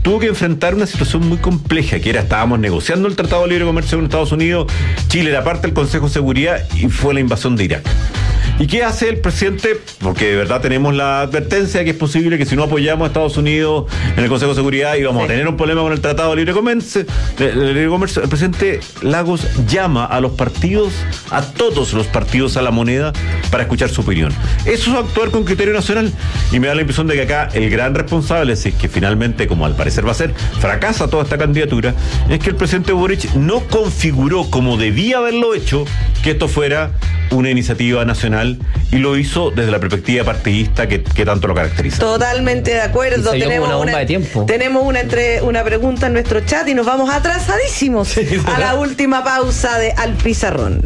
tuvo que enfrentar una situación muy compleja, que era, estábamos negociando el Tratado de Libre Comercio con Estados Unidos, Chile era parte del Consejo de Seguridad y fue la invasión de Irak. ¿Y qué hace el presidente? Porque de verdad tenemos la advertencia de que es posible que si no apoyamos a Estados Unidos en el Consejo de Seguridad íbamos a tener un problema con el Tratado de Libre Comercio. El presidente Lagos llama a los partidos, a todos los partidos, a la moneda para escuchar su opinión. Eso es actuar con criterio nacional. Y me da la impresión de que acá el gran responsable, si es que finalmente, como al parecer va a ser, fracasa toda esta candidatura, es que el presidente Boric no configuró como debía haberlo hecho que esto fuera una iniciativa nacional y lo hizo desde la perspectiva partidista que tanto lo caracteriza. Totalmente de acuerdo. Tenemos una bomba de tiempo. Tenemos una pregunta en nuestro chat y nos vamos atrasadísimos a la última pausa de Al Pizarrón.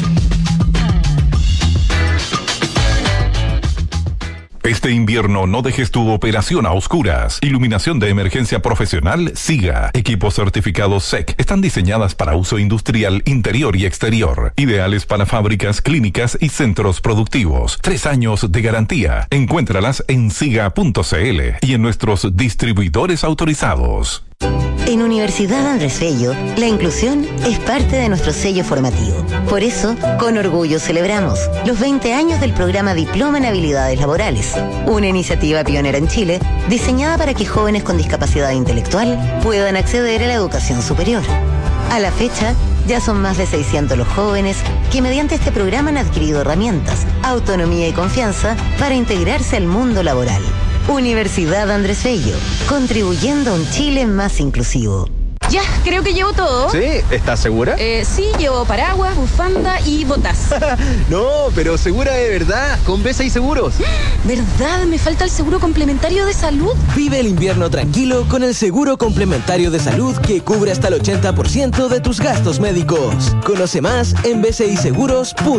Este invierno no dejes tu operación a oscuras. Iluminación de emergencia profesional SIGA. Equipos certificados SEC. Están diseñadas para uso industrial interior y exterior. Ideales para fábricas, clínicas y centros productivos. 3 años de garantía. Encuéntralas en siga.cl y en nuestros distribuidores autorizados. En Universidad Andrés Bello, la inclusión es parte de nuestro sello formativo. Por eso, con orgullo celebramos los 20 años del programa Diploma en Habilidades Laborales, una iniciativa pionera en Chile, diseñada para que jóvenes con discapacidad intelectual puedan acceder a la educación superior. A la fecha, ya son más de 600 los jóvenes que mediante este programa han adquirido herramientas, autonomía y confianza para integrarse al mundo laboral. Universidad Andrés Bello, contribuyendo a un Chile más inclusivo. Ya, creo que llevo todo. ¿Sí? ¿Estás segura? Sí, llevo paraguas, bufanda y botas. No, pero segura de verdad, con B6 Seguros. ¿Verdad? Me falta el seguro complementario de salud. Vive el invierno tranquilo con el seguro complementario de salud que cubre hasta el 80% de tus gastos médicos. Conoce más en b6seguros.cl.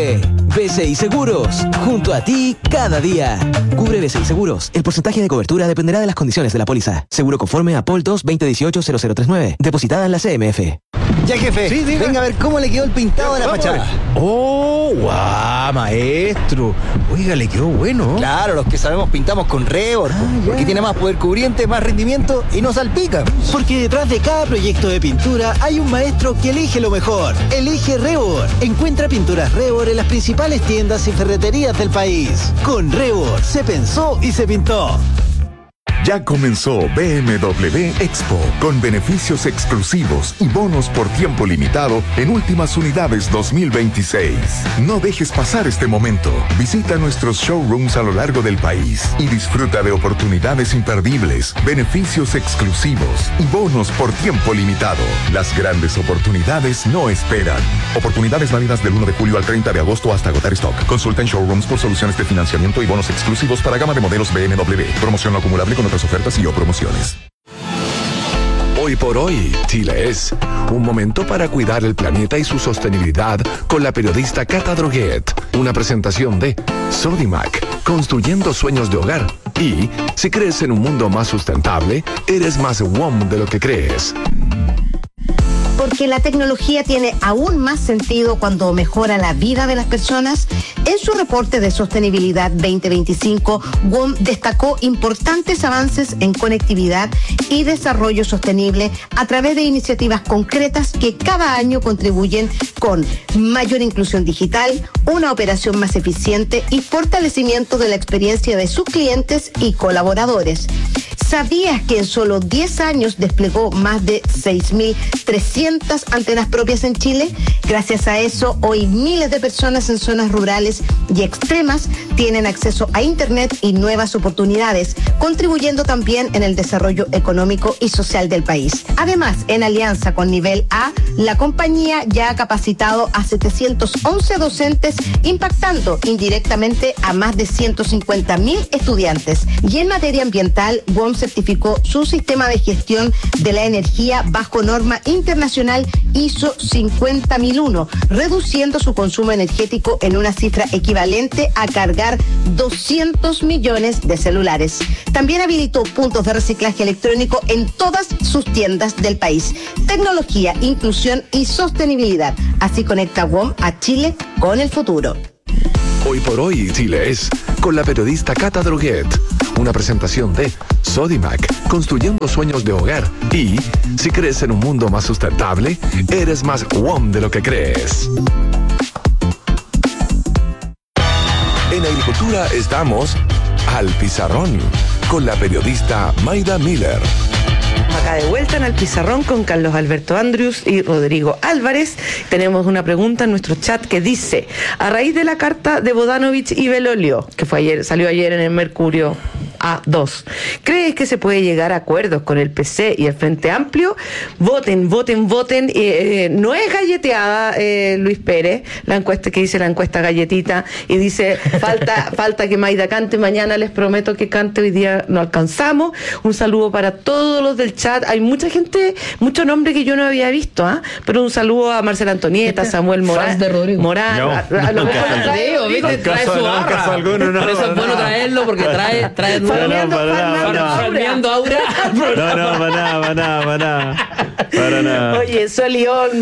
B6 Seguros, junto a ti cada día. Cubre B6 Seguros. El porcentaje de cobertura dependerá de las condiciones de la póliza. Seguro conforme a POL 2 2018-0039. Depositada en la CMF. Ya, jefe, Sí, venga a ver cómo le quedó el pintado a la fachada. ¡Oh, guau, maestro! Oiga, le quedó bueno. Claro, los que sabemos pintamos con Rebord, porque tiene más poder cubriente, más rendimiento y no salpica. Porque detrás de cada proyecto de pintura hay un maestro que elige lo mejor. Elige Rebord. Encuentra pinturas Rebord en las principales tiendas y ferreterías del país. Con Rebord se pensó y se pintó. Ya comenzó BMW Expo, con beneficios exclusivos y bonos por tiempo limitado en últimas unidades 2026. No dejes pasar este momento. Visita nuestros showrooms a lo largo del país y disfruta de oportunidades imperdibles, beneficios exclusivos y bonos por tiempo limitado. Las grandes oportunidades no esperan. Oportunidades válidas del 1 de julio al 30 de agosto hasta agotar stock. Consulta en showrooms por soluciones de financiamiento y bonos exclusivos para gama de modelos BMW. Promoción no acumulable con otras ofertas y o promociones. Hoy por hoy, Chile es un momento para cuidar el planeta y su sostenibilidad con la periodista Cata Droguet. Una presentación de Sodimac, construyendo sueños de hogar. Y si crees en un mundo más sustentable, eres más WOM de lo que crees. Porque la tecnología tiene aún más sentido cuando mejora la vida de las personas. En su reporte de sostenibilidad 2025, WOM destacó importantes avances en conectividad y desarrollo sostenible a través de iniciativas concretas que cada año contribuyen con mayor inclusión digital, una operación más eficiente y fortalecimiento de la experiencia de sus clientes y colaboradores. ¿Sabías que en solo 10 años desplegó más de 6.300 antenas propias en Chile? Gracias a eso, hoy miles de personas en zonas rurales y extremas tienen acceso a Internet y nuevas oportunidades, contribuyendo también en el desarrollo económico y social del país. Además, en alianza con Nivel A, la compañía ya ha capacitado a 711 docentes, impactando indirectamente a más de 150.000 estudiantes. Y en materia ambiental, WOM certificó su sistema de gestión de la energía bajo norma internacional ISO 50001, reduciendo su consumo energético en una cifra equivalente a cargar 200 millones de celulares. También habilitó puntos de reciclaje electrónico en todas sus tiendas del país. Tecnología, inclusión y sostenibilidad. Así conecta WOM a Chile con el futuro. Hoy por hoy, Chile es con la periodista Cata Droguet. una presentación de Sodimac, construyendo sueños de hogar. Y si crees en un mundo más sustentable, eres más WOM de lo que crees. En agricultura estamos al pizarrón con la periodista Mayda Miller. Acá de vuelta en Al Pizarrón con Carlos Alberto Andrius y Rodrigo Álvarez. Tenemos una pregunta en nuestro chat que dice: a raíz de la carta de Bodanovich y Belolio, que salió ayer en el Mercurio A2, ¿crees que se puede llegar a acuerdos con el PC y el Frente Amplio? Voten. No es galleteada, Luis Pérez, la encuesta que dice la encuesta galletita, y dice falta que Mayda cante, mañana les prometo que cante, hoy día no alcanzamos. Un saludo para todos los del chat. Hay mucha gente, mucho nombre que yo no había visto, pero un saludo a Marcela Antonieta, Samuel Morán, a lo mejor trae su barra. Por eso es bueno traerlo, porque trae farmeando aura. Para nada. Oye, Sol León,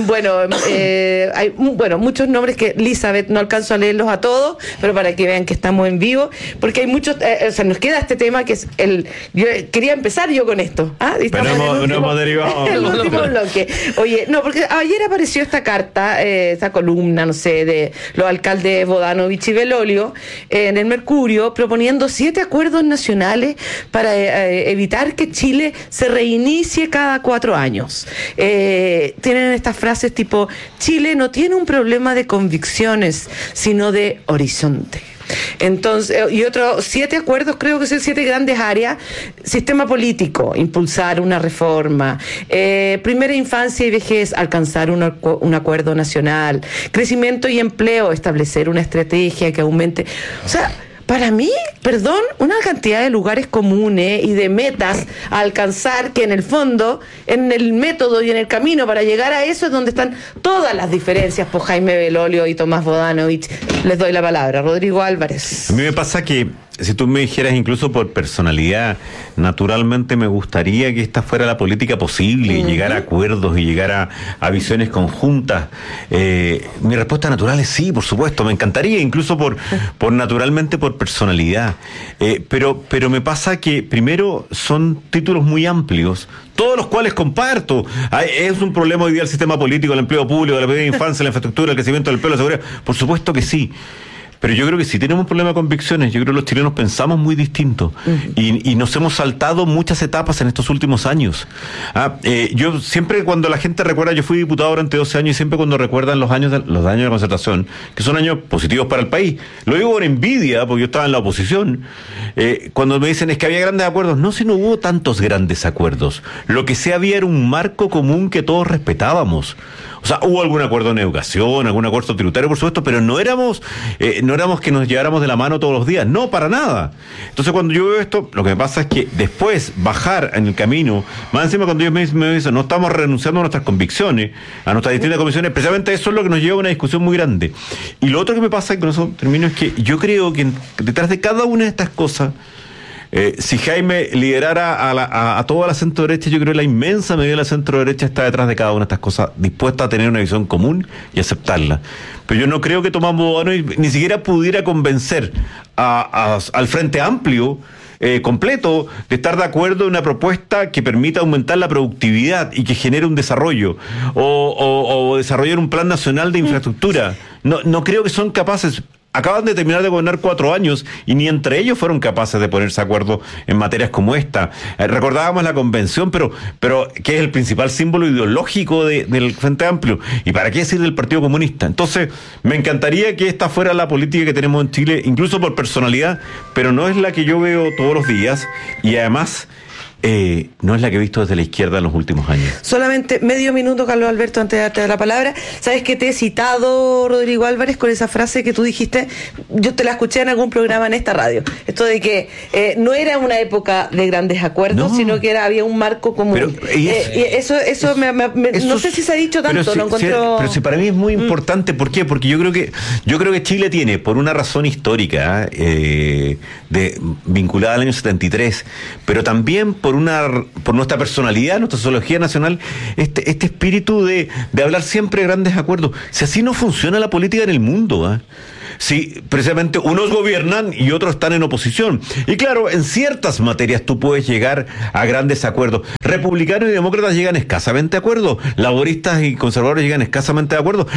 hay muchos nombres que Elizabeth no alcanzo a leerlos a todos, pero para que vean que estamos en vivo, porque hay muchos, nos queda este tema que es yo quería empezar yo con esto, pero no hemos derivado el último bloque. Oye, no, porque ayer apareció esta carta, esta columna, no sé, de los alcaldes Bodanovich y Belolio en el Mercurio, proponiendo 7 acuerdos nacionales para evitar que Chile se reinicie cada 4 años. Tienen estas frases tipo: Chile no tiene un problema de convicciones, sino de horizonte. Entonces, y otros 7 acuerdos, creo que son 7 grandes áreas: sistema político, impulsar una reforma, primera infancia y vejez, alcanzar un acuerdo nacional, crecimiento y empleo, establecer una estrategia que aumente, o sea, para mí, una cantidad de lugares comunes y de metas a alcanzar que en el fondo, en el método y en el camino para llegar a eso es donde están todas las diferencias por Jaime Belolio y Tomás Bodanovich. Les doy la palabra. Rodrigo Álvarez. A mí me pasa que si tú me dijeras incluso por personalidad, naturalmente me gustaría que esta fuera la política posible y llegar a acuerdos y llegar a visiones conjuntas. Mi respuesta natural es sí, por supuesto, me encantaría, incluso por naturalmente por personalidad. Pero me pasa que primero son títulos muy amplios, todos los cuales comparto. ¿Es un problema hoy día el sistema político, el empleo público, la primera infancia, la infraestructura, el crecimiento del empleo, la seguridad? Por supuesto que sí. Pero yo creo que si tenemos un problema de convicciones, yo creo que los chilenos pensamos muy distinto y nos hemos saltado muchas etapas en estos últimos años. Yo siempre, cuando la gente recuerda, yo fui diputado durante 12 años, y siempre cuando recuerdan los años de concertación, que son años positivos para el país, lo digo por envidia, porque yo estaba en la oposición, cuando me dicen es que había grandes acuerdos, no, si no hubo tantos grandes acuerdos, lo que sí había era un marco común que todos respetábamos. O sea, hubo algún acuerdo en educación, algún acuerdo tributario, por supuesto, pero no éramos que nos lleváramos de la mano todos los días, no, para nada. Entonces, cuando yo veo esto, lo que me pasa es que después bajar en el camino, más encima cuando ellos me dicen, no estamos renunciando a nuestras convicciones, a nuestras distintas convicciones, precisamente eso es lo que nos lleva a una discusión muy grande. Y lo otro que me pasa, y con eso termino, es que yo creo que detrás de cada una de estas cosas, si Jaime liderara a toda la centro derecha, yo creo que la inmensa mayoría de la centro derecha está detrás de cada una de estas cosas, dispuesta a tener una visión común y aceptarla. Pero yo no creo que Tomás Bodanovich ni siquiera pudiera convencer al Frente Amplio completo de estar de acuerdo en una propuesta que permita aumentar la productividad y que genere un desarrollo o desarrollar un plan nacional de infraestructura. No creo que son capaces. Acaban de terminar de gobernar 4 años y ni entre ellos fueron capaces de ponerse de acuerdo en materias como esta. Recordábamos la convención, pero que es el principal símbolo ideológico del Frente Amplio. ¿Y para qué decir del Partido Comunista? Entonces, me encantaría que esta fuera la política que tenemos en Chile, incluso por personalidad, pero no es la que yo veo todos los días y además no es la que he visto desde la izquierda en los últimos años. Solamente medio minuto, Carlos Alberto, antes de darte la palabra. ¿Sabes que te he citado, Rodrigo Álvarez, con esa frase que tú dijiste? Yo te la escuché en algún programa en esta radio. Esto de que no era una época de grandes acuerdos, sino que había un marco común. Pero, no sé si se ha dicho tanto, lo encontró. Pero si para mí es muy importante. ¿Por qué? Porque yo creo que Chile tiene, por una razón histórica, vinculada al año 73, pero también por nuestra personalidad, nuestra sociología nacional, este espíritu de hablar siempre de grandes acuerdos. Si así no funciona la política en el mundo, si precisamente unos gobiernan y otros están en oposición. Y claro, en ciertas materias tú puedes llegar a grandes acuerdos. Republicanos y demócratas llegan escasamente a acuerdo, laboristas y conservadores llegan escasamente de acuerdo.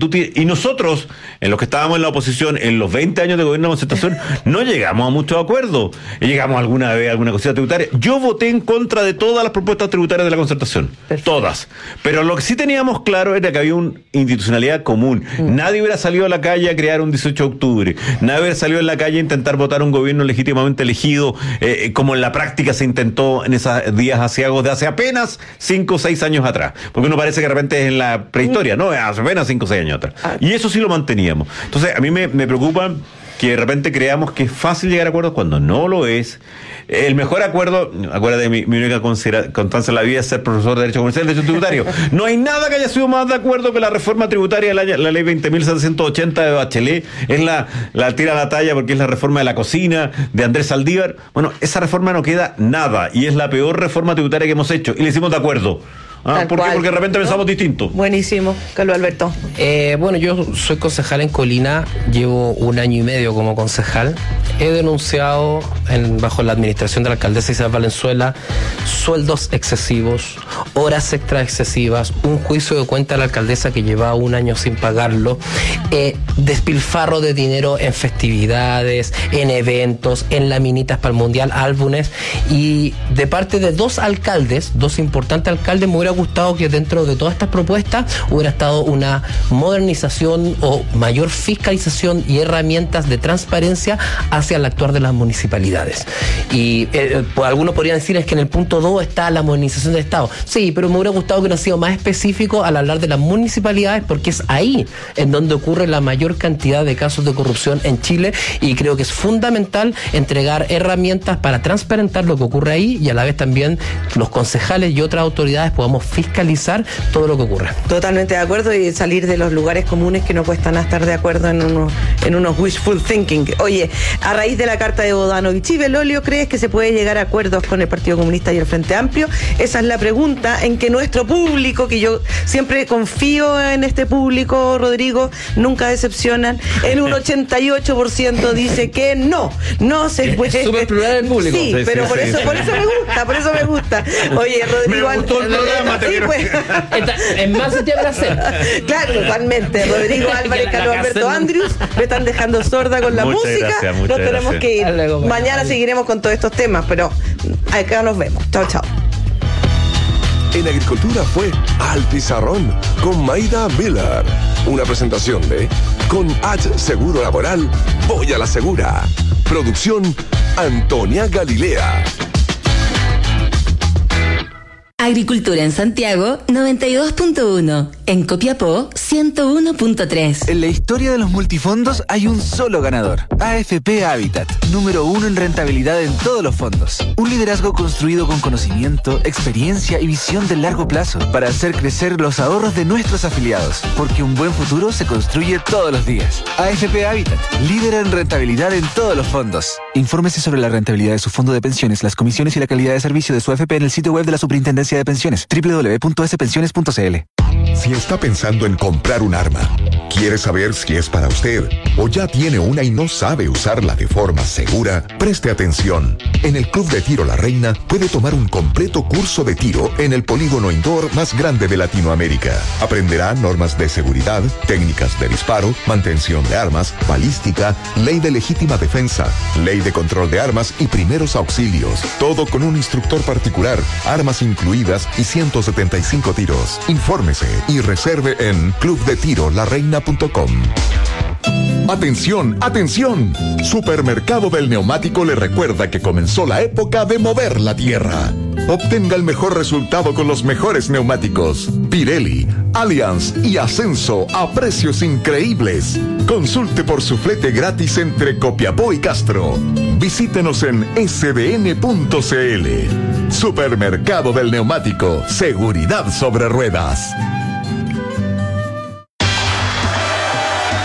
Y nosotros, en los que estábamos en la oposición, en los 20 años de gobierno de concertación, no llegamos a muchos acuerdos. Llegamos alguna vez a alguna cosita tributaria. Yo voté en contra de todas las propuestas tributarias de la concertación. Perfecto. Todas. Pero lo que sí teníamos claro era que había una institucionalidad común. Nadie hubiera salido a la calle a crear un 18 de octubre. Nadie hubiera salido en la calle a intentar votar un gobierno legítimamente elegido, como en la práctica se intentó en esos días asiagos de hace apenas 5 o 6 años atrás. Porque uno parece que de repente es en la prehistoria, ¿no? Hace apenas 5 o 6 años atrás. Y eso sí lo manteníamos. Entonces, a mí me preocupa que de repente creamos que es fácil llegar a acuerdos cuando no lo es. El mejor acuerdo, acuérdate, mi única constancia en la vida es ser profesor de Derecho Comercial y Derecho Tributario. No hay nada que haya sido más de acuerdo que la reforma tributaria de la ley 20.780 de Bachelet. Es la tira a la talla porque es la reforma de la cocina de Andrés Saldívar. Bueno, esa reforma no queda nada y es la peor reforma tributaria que hemos hecho y le hicimos de acuerdo. ¿Por qué? Porque de repente pensamos distinto. Buenísimo, Carlos Alberto. Bueno, yo soy concejal en Colina, llevo 1 año y medio como concejal. He denunciado bajo la administración de la alcaldesa Isabel Valenzuela sueldos excesivos, horas extra excesivas, un juicio de cuenta a la alcaldesa que llevaba 1 año sin pagarlo, despilfarro de dinero en festividades, en eventos, en laminitas para el Mundial, álbumes, y de parte de 2 alcaldes, 2 importantes alcaldes, me hubiera gustado que dentro de todas estas propuestas hubiera estado una modernización o mayor fiscalización y herramientas de transparencia hacia el actuar de las municipalidades. Y pues algunos podrían decir es que en el punto 2 está la modernización del Estado. Sí, pero me hubiera gustado que hubiera sido más específico al hablar de las municipalidades, porque es ahí en donde ocurre la mayor cantidad de casos de corrupción en Chile, y creo que es fundamental entregar herramientas para transparentar lo que ocurre ahí, y a la vez también los concejales y otras autoridades podamos fiscalizar todo lo que ocurre. Totalmente de acuerdo, y salir de los lugares comunes que no cuestan a estar de acuerdo en unos wishful thinking. Oye, a raíz de la carta de Bodanovich y Belolio, ¿crees que se puede llegar a acuerdos con el Partido Comunista y el Frente Amplio? Esa es la pregunta en que nuestro público, que yo siempre confío en este público, Rodrigo, nunca decepcionan, en un 88% dice que no se puede. Es súper plural el público. Sí, pero por eso me gusta. Oye, Rodrigo, me gustó el programa, en más se te hacer. Claro, totalmente. Rodrigo Álvarez, Carlos Alberto Andrius, me están dejando sorda con la música. Nos tenemos que ir. Mañana seguiremos con todos estos temas, pero acá nos vemos. Chao, chao. En Agricultura fue Al Pizarrón con Maida Miller. Una presentación de Con H Seguro Laboral, voy a la segura. Producción Antonia Galilea. Agricultura en Santiago 92.1, en Copiapó 101.3. En la historia de los multifondos hay un solo ganador, AFP Habitat, número 1 en rentabilidad en todos los fondos. Un liderazgo construido con conocimiento, experiencia y visión de largo plazo para hacer crecer los ahorros de nuestros afiliados, porque un buen futuro se construye todos los días. AFP Habitat, líder en rentabilidad en todos los fondos. Infórmese sobre la rentabilidad de su fondo de pensiones, las comisiones y la calidad de servicio de su AFP en el sitio web de la Superintendencia de Pensiones, www.spensiones.cl. Si está pensando en comprar un arma, quiere saber si es para usted o ya tiene una y no sabe usarla de forma segura, preste atención. En el Club de Tiro La Reina puede tomar un completo curso de tiro en el polígono indoor más grande de Latinoamérica. Aprenderá normas de seguridad, técnicas de disparo, mantención de armas, balística, ley de legítima defensa, ley de control de armas y primeros auxilios. Todo con un instructor particular, armas incluidas y 175 tiros. Infórmese y reserve en clubdetirolareina.com. Atención, atención. Supermercado del Neumático le recuerda que comenzó la época de mover la tierra. Obtenga el mejor resultado con los mejores neumáticos. Pirelli, Allianz y Ascenso a precios increíbles. Consulte por su flete gratis entre Copiapó y Castro. Visítenos en sdn.cl. Supermercado del Neumático. Seguridad sobre ruedas.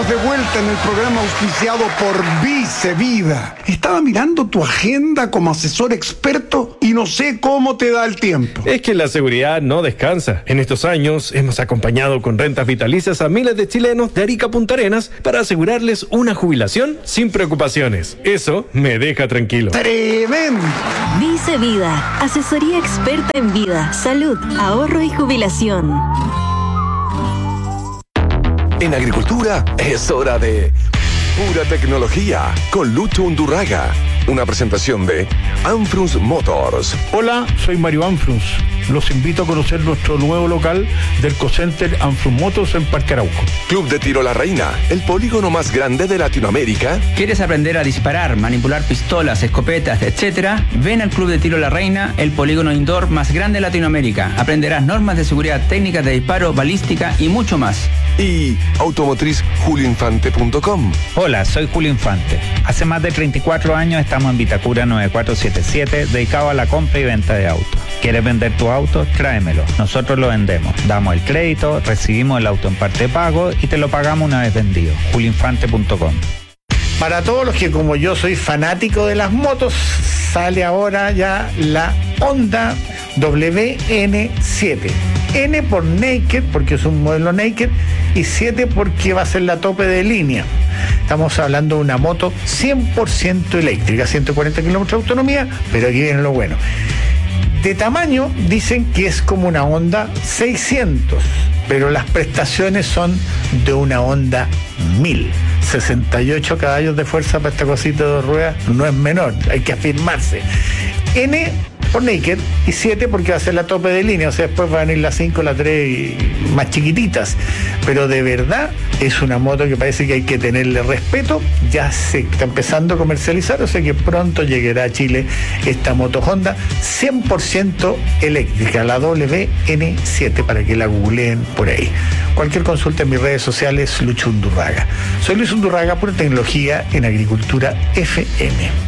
estamos de vuelta en el programa auspiciado por Vice Vida. Estaba mirando tu agenda como asesor experto y no sé cómo te da el tiempo. Es que la seguridad no descansa. En estos años hemos acompañado con rentas vitalicias a miles de chilenos de Arica a Punta Arenas para asegurarles una jubilación sin preocupaciones. Eso me deja tranquilo. ¡Tremendo! Vice Vida, asesoría experta en vida, salud, ahorro y jubilación. En agricultura es hora de Pura Tecnología con Lucho Undurraga. Una presentación de Anfrus Motors. Hola, soy Mario Anfrus. Los invito a conocer nuestro nuevo local del Cocenter Anfrus Motors en Parque Arauco. Club de Tiro La Reina, el polígono más grande de Latinoamérica. ¿Quieres aprender a disparar, manipular pistolas, escopetas, etcétera? Ven al Club de Tiro La Reina, el polígono indoor más grande de Latinoamérica. Aprenderás normas de seguridad, técnicas de disparo, balística y mucho más. Y automotrizjulioinfante.com. Hola, soy Julio Infante. Hace más de 34 años estamos en Vitacura 9477, dedicado a la compra y venta de autos. ¿Quieres vender tu auto? Tráemelo. Nosotros lo vendemos. Damos el crédito, recibimos el auto en parte de pago y te lo pagamos una vez vendido. julioinfante.com. Para todos los que como yo soy fanático de las motos, sale ahora ya la Honda WN7. N por Naked, porque es un modelo Naked, y 7 porque va a ser la tope de línea. Estamos hablando de una moto 100% eléctrica, 140 kilómetros de autonomía, pero aquí viene lo bueno. De tamaño dicen que es como una Honda 600, pero las prestaciones son de una Honda 1000. 68 caballos de fuerza para esta cosita de dos ruedas no es menor, hay que afirmarse. N por Naked y 7 porque va a ser la tope de línea, o sea, después van a venir la 5, la 3 y más chiquititas, pero de verdad es una moto que parece que hay que tenerle respeto. Ya se está empezando a comercializar, o sea que pronto llegará a Chile esta moto Honda 100% eléctrica, la WN7, para que la googleen por ahí. Cualquier consulta en mis redes sociales, Lucho Undurraga. Soy Luis Undurraga, Pura Tecnología en Agricultura FM.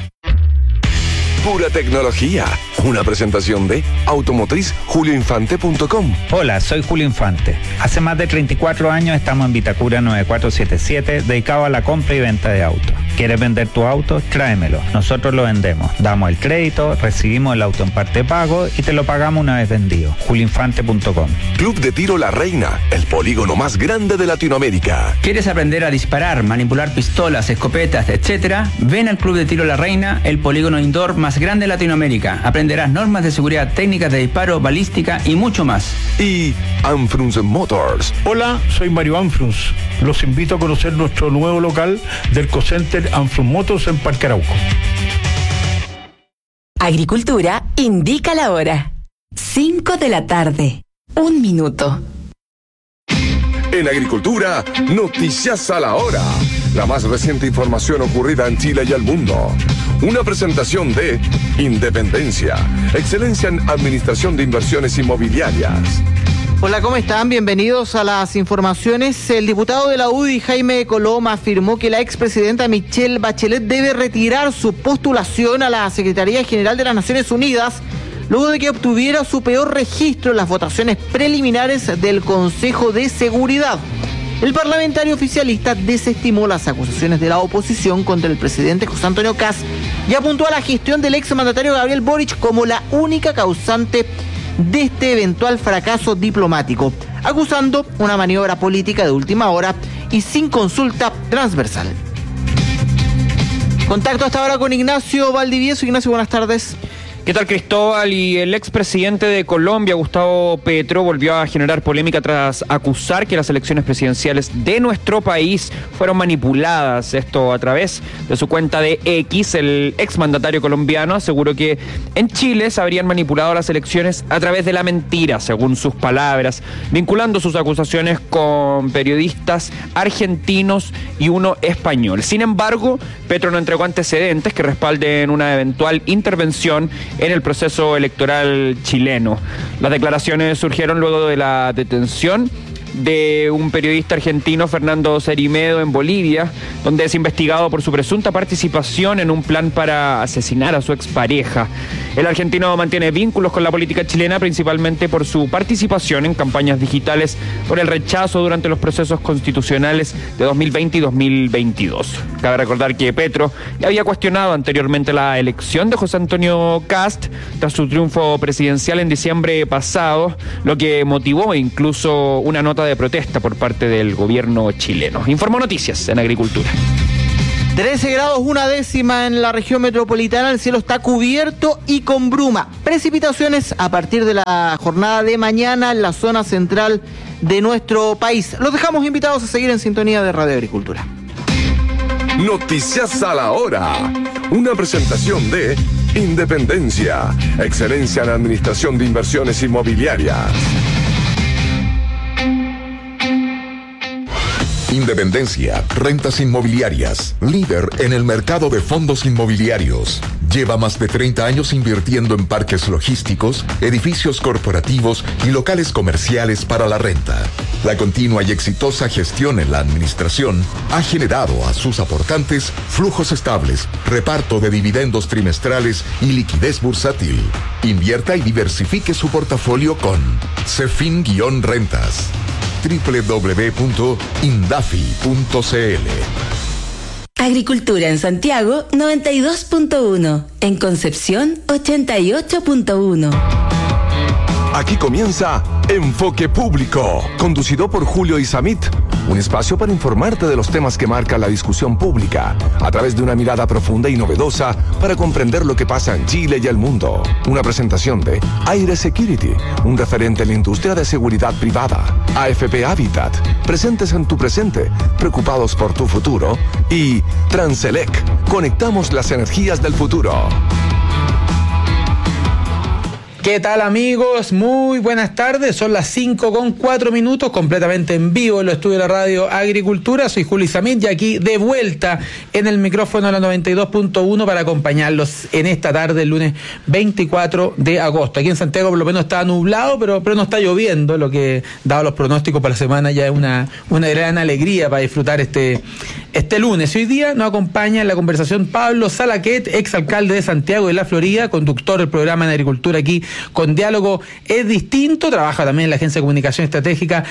Pura Tecnología, una presentación de automotrizjulioinfante.com. Hola, soy Julio Infante. Hace más de 34 años estamos en Vitacura 9477, dedicado a la compra y venta de autos. ¿Quieres vender tu auto? Tráemelo. Nosotros lo vendemos. Damos el crédito, recibimos el auto en parte de pago y te lo pagamos una vez vendido. julioinfante.com. Club de Tiro La Reina, el polígono más grande de Latinoamérica. ¿Quieres aprender a disparar, manipular pistolas, escopetas, etcétera? Ven al Club de Tiro La Reina, el polígono indoor más grande de Latinoamérica. Aprenderás normas de seguridad, técnicas de disparo, balística y mucho más. Y Anfrus Motors. Hola, soy Mario Anfrus. Los invito a conocer nuestro nuevo local del Cocenter Anfrus Motors en Parque Arauco. Agricultura indica la hora. 5 de la tarde. 1 minuto. En Agricultura, noticias a la hora. La más reciente información ocurrida en Chile y el mundo. Una presentación de Independencia, excelencia en administración de inversiones inmobiliarias. Hola, ¿cómo están? Bienvenidos a las informaciones. El diputado de la UDI, Jaime Coloma, afirmó que la expresidenta Michelle Bachelet debe retirar su postulación a la Secretaría General de las Naciones Unidas luego de que obtuviera su peor registro en las votaciones preliminares del Consejo de Seguridad. El parlamentario oficialista desestimó las acusaciones de la oposición contra el presidente José Antonio Kast y apuntó a la gestión del exmandatario Gabriel Boric como la única causante de este eventual fracaso diplomático, acusando una maniobra política de última hora y sin consulta transversal. Contacto hasta ahora con Ignacio Valdivieso. Ignacio, buenas tardes. ¿Qué tal, Cristóbal? Y el expresidente de Colombia, Gustavo Petro, volvió a generar polémica tras acusar que las elecciones presidenciales de nuestro país fueron manipuladas. Esto a través de su cuenta de X. El exmandatario colombiano aseguró que en Chile se habrían manipulado las elecciones a través de la mentira, según sus palabras, vinculando sus acusaciones con periodistas argentinos y uno español. Sin embargo, Petro no entregó antecedentes que respalden una eventual intervención en el proceso electoral chileno. Las declaraciones surgieron luego de la detención de un periodista argentino, Fernando Cerimedo, en Bolivia, donde es investigado por su presunta participación en un plan para asesinar a su expareja. El argentino mantiene vínculos con la política chilena, principalmente por su participación en campañas digitales por el rechazo durante los procesos constitucionales de 2020 y 2022. Cabe recordar que Petro había cuestionado anteriormente la elección de José Antonio Kast tras su triunfo presidencial en diciembre pasado, lo que motivó incluso una nota de protesta por parte del gobierno chileno. Informó Noticias en Agricultura. 13 grados, 1/10 en la región metropolitana, el cielo está cubierto y con bruma. Precipitaciones a partir de la jornada de mañana en la zona central de nuestro país. Los dejamos invitados a seguir en sintonía de Radio Agricultura. Noticias a la hora. Una presentación de Independencia, excelencia en administración de inversiones inmobiliarias. Independencia, rentas inmobiliarias, líder en el mercado de fondos inmobiliarios. Lleva más de 30 años invirtiendo en parques logísticos, edificios corporativos y locales comerciales para la renta. La continua y exitosa gestión en la administración ha generado a sus aportantes flujos estables, reparto de dividendos trimestrales y liquidez bursátil. Invierta y diversifique su portafolio con Cefin-Rentas. www.indafi.cl. Agricultura en Santiago 92.1, en Concepción 88.1. Aquí comienza Enfoque Público, conducido por Julio Isamit. Un espacio para informarte de los temas que marcan la discusión pública, a través de una mirada profunda y novedosa para comprender lo que pasa en Chile y el mundo. Una presentación de Aire Security, un referente en la industria de seguridad privada. AFP Habitat, presentes en tu presente, preocupados por tu futuro. Y Transelec, conectamos las energías del futuro. ¿Qué tal, amigos? Muy buenas tardes, son las 5:04, completamente en vivo en los estudios de la Radio Agricultura. Soy Julio Isamit y aquí de vuelta en el micrófono de la 92.1 para acompañarlos en esta tarde, el lunes 24 de agosto. Aquí en Santiago por lo menos está nublado, pero no está lloviendo, lo que, dado los pronósticos para la semana, ya es una gran alegría para disfrutar este lunes. Hoy día nos acompaña en la conversación Pablo Salaquet, exalcalde de Santiago de la Florida, conductor del programa de Agricultura aquí con Diálogo es Distinto, trabaja también en la Agencia de Comunicación Estratégica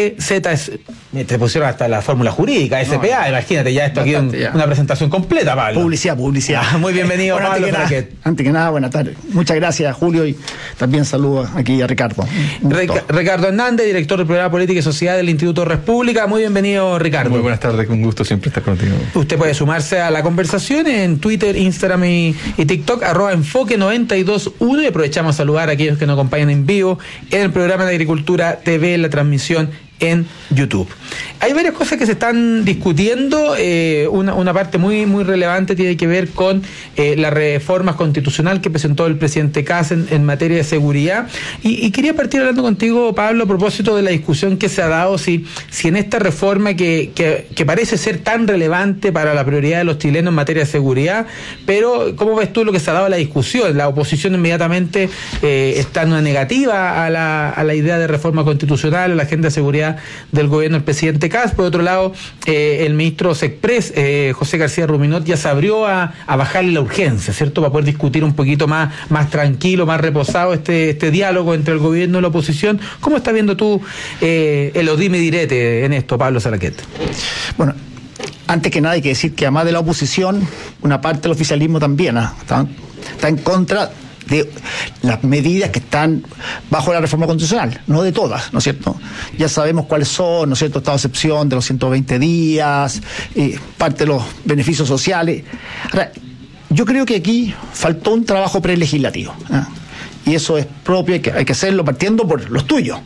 PZ, te pusieron hasta la fórmula jurídica, SPA, imagínate ya esto aquí una presentación completa, Pablo. Publicidad. Muy bienvenido, bueno, Pablo. Antes que nada, buenas tardes. Muchas gracias, Julio, y también saludo aquí a Ricardo. Ricardo Hernández, director del programa Política y Sociedad del Instituto República. Muy bienvenido, Ricardo. Muy buenas tardes, un gusto siempre estar contigo. Usted puede sumarse a la conversación en Twitter, Instagram y TikTok, @enfoque921, y aprovechamos a saludar a aquellos que nos acompañan en vivo en el programa de Agricultura TV, en la transmisión en YouTube. Hay varias cosas que se están discutiendo. Una parte muy relevante tiene que ver con la reforma constitucional que presentó el presidente Kast en materia de seguridad. Y quería partir hablando contigo, Pablo, a propósito de la discusión que se ha dado, si en esta reforma que parece ser tan relevante para la prioridad de los chilenos en materia de seguridad, pero ¿cómo ves tú lo que se ha dado a la discusión? La oposición inmediatamente está en una negativa a la idea de reforma constitucional, a la agenda de seguridad del gobierno del presidente Kast. Por otro lado, el ministro Sexpress, José García Ruminot, ya se abrió a bajarle la urgencia, ¿cierto? Para poder discutir un poquito más tranquilo, más reposado este diálogo entre el gobierno y la oposición. ¿Cómo estás viendo tú el odime direte en esto, Pablo Salaquet? Bueno, antes que nada hay que decir que además de la oposición, una parte del oficialismo también está en contra de las medidas que están bajo la reforma constitucional, no de todas, ¿no es cierto? Ya sabemos cuáles son, ¿no es cierto? Estado de excepción de los 120 días, parte de los beneficios sociales. Ahora, yo creo que aquí faltó un trabajo prelegislativo, y eso es propio, hay que hacerlo partiendo por los tuyos.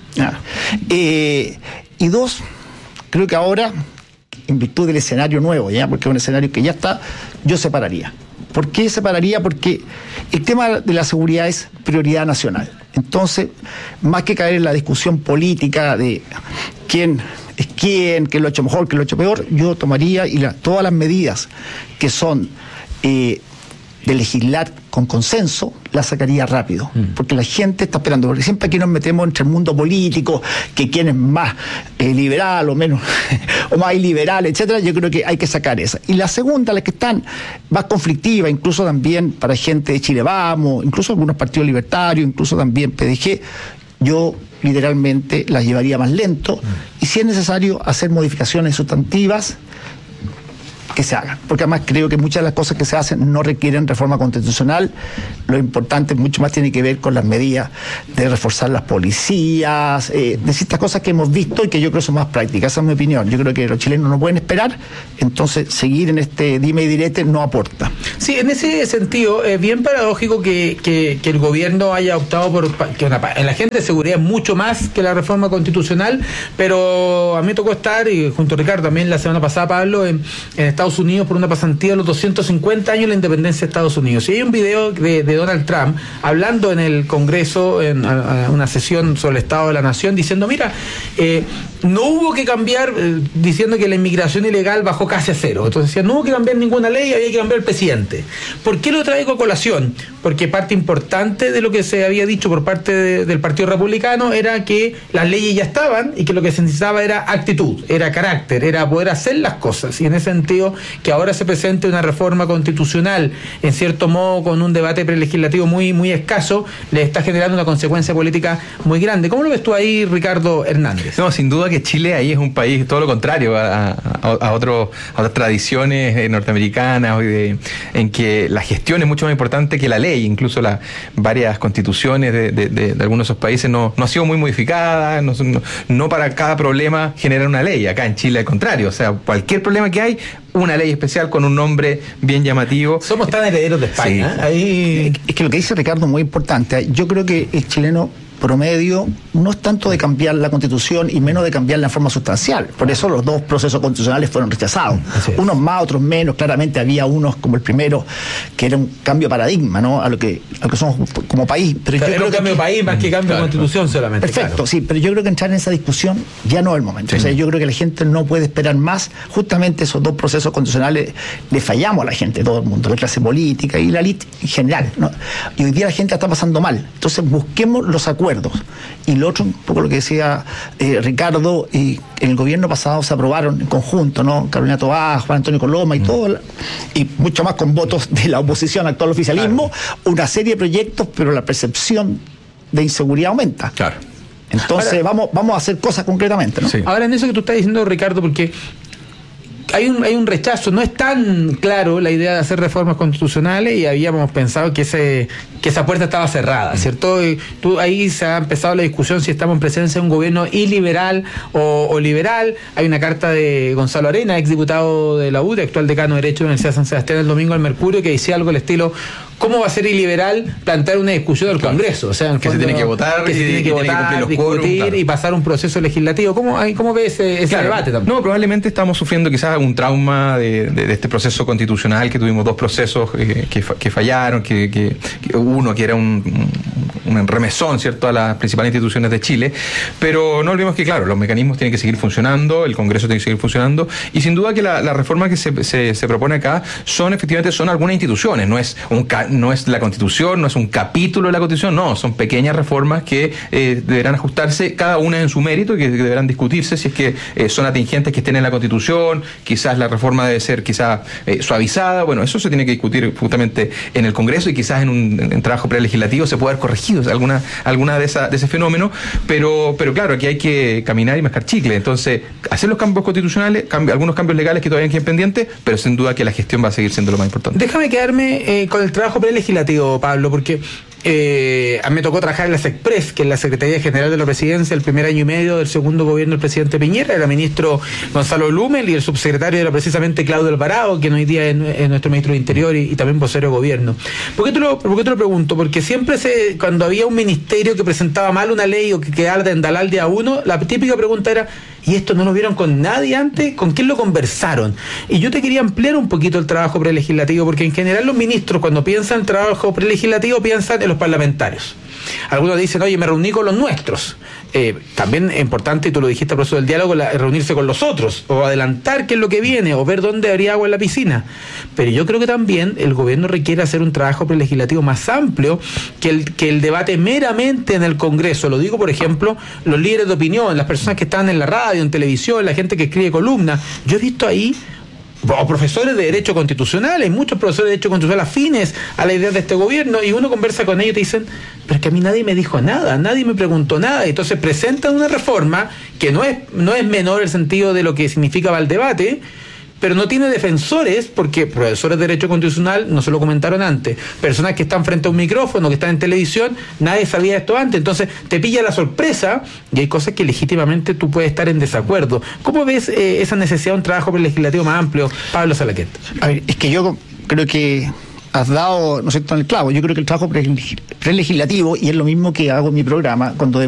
Y dos, creo que ahora, en virtud del escenario nuevo, porque es un escenario que ya está, yo separaría. ¿Por qué separaría? Porque el tema de la seguridad es prioridad nacional. Entonces, más que caer en la discusión política de quién es quién lo ha hecho mejor, quién lo ha hecho peor, yo tomaría todas las medidas que son de legislar con consenso, la sacaría rápido, porque la gente está esperando, porque siempre aquí nos metemos entre el mundo político, que quién es más liberal o menos, o más iliberal, etcétera. Yo creo que hay que sacar esa. Y la segunda, la que están más conflictiva, incluso también para gente de Chile Vamos, incluso algunos partidos libertarios, incluso también PDG, yo literalmente las llevaría más lento, y si es necesario hacer modificaciones sustantivas, que se hagan, porque además creo que muchas de las cosas que se hacen no requieren reforma constitucional. Lo importante mucho más tiene que ver con las medidas de reforzar las policías, de ciertas cosas que hemos visto y que yo creo son más prácticas. Esa es mi opinión. Yo creo que los chilenos no pueden esperar, entonces seguir en este dime y direte no aporta. Sí, en ese sentido es bien paradójico que el gobierno haya optado por que en la agenda de seguridad es mucho más que la reforma constitucional, pero a mí me tocó estar, y junto a Ricardo también la semana pasada, Pablo, en Estados Unidos por una pasantía de los 250 años de la independencia de Estados Unidos. Y hay un video de Donald Trump hablando en el Congreso, en una sesión sobre el Estado de la Nación, diciendo, mira, no hubo que cambiar, diciendo que la inmigración ilegal bajó casi a cero. Entonces decía, no hubo que cambiar ninguna ley, había que cambiar el presidente. ¿Por qué lo traigo a colación? Porque parte importante de lo que se había dicho por parte del Partido Republicano era que las leyes ya estaban y que lo que se necesitaba era actitud, era carácter, era poder hacer las cosas. Y en ese sentido, que ahora se presente una reforma constitucional, en cierto modo con un debate prelegislativo muy, muy escaso, le está generando una consecuencia política muy grande. ¿Cómo lo ves tú ahí, Ricardo Hernández? No, sin duda que Chile ahí es un país todo lo contrario a otras tradiciones norteamericanas, en que la gestión es mucho más importante que la ley. Incluso las varias constituciones de algunos de esos países no ha sido muy modificada, no para cada problema generar una ley. Acá en Chile al contrario, o sea, cualquier problema que hay, una ley especial con un nombre bien llamativo. Somos tan herederos de España. Sí. Ahí... Es que lo que dice Ricardo es muy importante. Yo creo que el chileno promedio no es tanto de cambiar la Constitución y menos de cambiarla en forma sustancial. Por eso los dos procesos constitucionales fueron rechazados. Unos más, otros menos. Claramente había unos como el primero que era un cambio de paradigma, ¿no? a lo que somos como país. Pero yo creo un cambio de país más que cambio de Constitución solamente. Perfecto, claro. Sí, pero yo creo que entrar en esa discusión ya no es el momento. Sí. O sea, yo creo que la gente no puede esperar más. Justamente esos dos procesos constitucionales le fallamos a la gente, todo el mundo, la clase política y la élite en general, ¿no? Y hoy día la gente está pasando mal. Entonces busquemos los acuerdos. Y lo otro, un poco lo que decía Ricardo, y en el gobierno pasado se aprobaron en conjunto, ¿no? Carolina Toá, Juan Antonio Coloma y todo, y mucho más con votos de la oposición al actual oficialismo, una serie de proyectos, pero la percepción de inseguridad aumenta. Claro. Entonces ahora, vamos a hacer cosas concretamente, ¿no? Sí. Ahora, en eso que tú estás diciendo, Ricardo, porque hay un rechazo, no es tan claro la idea de hacer reformas constitucionales, y habíamos pensado que esa puerta estaba cerrada, ¿cierto? Y ahí se ha empezado la discusión si estamos en presencia de un gobierno iliberal o liberal. Hay una carta de Gonzalo Arena, exdiputado de la UDI, actual decano de Derecho de la Universidad de San Sebastián, el domingo al Mercurio, que decía algo al estilo: ¿cómo va a ser iliberal plantear una discusión del Congreso? O sea, en que fondo, se tiene que votar, que se tiene que votar, discutir, claro, y pasar un proceso legislativo. ¿Cómo ves ese debate también? No, probablemente estamos sufriendo quizás un trauma de este proceso constitucional, que tuvimos dos procesos que fallaron, que uno que era un remesón, ¿cierto?, a las principales instituciones de Chile, pero no olvidemos que, claro, los mecanismos tienen que seguir funcionando, el Congreso tiene que seguir funcionando, y sin duda que la reforma que se propone acá son algunas instituciones, no es la Constitución, no es un capítulo de la Constitución, no, son pequeñas reformas que deberán ajustarse cada una en su mérito y que deberán discutirse si es que son atingentes que estén en la Constitución. Quizás la reforma debe ser suavizada. Bueno, eso se tiene que discutir justamente en el Congreso, y quizás en trabajo prelegislativo se puede haber corregido alguna de ese fenómeno, pero claro, aquí hay que caminar y mascar chicle. Entonces, hacer los cambios constitucionales, algunos cambios legales que todavía quedan pendientes, pero sin duda que la gestión va a seguir siendo lo más importante. Déjame quedarme con el trabajo prelegislativo, Pablo, porque a mí me tocó trabajar en la SECPRES, que es la Secretaría General de la Presidencia, el primer año y medio del segundo gobierno del presidente Piñera. Era ministro Gonzalo Blumel y el subsecretario era precisamente Claudio Alvarado, que hoy día es nuestro ministro de Interior y también vocero de gobierno. ¿Por qué te lo pregunto? Porque siempre cuando había un ministerio que presentaba mal una ley o que quedaba de endalal día uno, la típica pregunta era: ¿y esto no lo vieron con nadie antes? ¿Con quién lo conversaron? Y yo te quería ampliar un poquito el trabajo prelegislativo, porque en general los ministros, cuando piensan en trabajo prelegislativo, piensan en los parlamentarios. Algunos dicen, oye, me reuní con los nuestros. También es importante, y tú lo dijiste, por eso del diálogo, reunirse con los otros, o adelantar qué es lo que viene, o ver dónde habría agua en la piscina. Pero yo creo que también el gobierno requiere hacer un trabajo prelegislativo más amplio que el debate meramente en el Congreso. Lo digo, por ejemplo, los líderes de opinión, las personas que están en la radio, en televisión, la gente que escribe columnas. Yo he visto ahí o profesores de Derecho Constitucional, hay muchos profesores de Derecho Constitucional afines a la idea de este gobierno, y uno conversa con ellos y te dicen, pero es que a mí nadie me dijo nada, nadie me preguntó nada. Entonces presentan una reforma que no es menor el sentido de lo que significaba el debate, pero no tiene defensores, porque profesores de Derecho Constitucional no se lo comentaron antes, personas que están frente a un micrófono, que están en televisión, nadie sabía esto antes. Entonces te pilla la sorpresa, y hay cosas que legítimamente tú puedes estar en desacuerdo. ¿Cómo ves esa necesidad de un trabajo legislativo más amplio, Pablo Salaquet? A ver, es que yo creo que has dado, ¿no es cierto?, en el clavo. Yo creo que el trabajo prelegislativo, y es lo mismo que hago en mi programa, cuando